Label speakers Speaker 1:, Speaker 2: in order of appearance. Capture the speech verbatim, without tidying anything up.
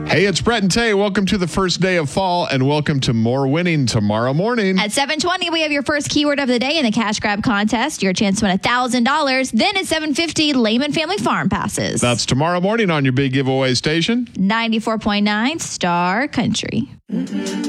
Speaker 1: Hey, it's Brett and Tay. Welcome to the first day of fall, and welcome to more winning tomorrow morning.
Speaker 2: At seven twenty, we have your first keyword of the day in the cash grab contest. Your chance to win one thousand dollars. Then at seven fifty, Lehman Family Farm passes.
Speaker 1: That's tomorrow morning on your big giveaway station.
Speaker 2: ninety-four point nine Star Country.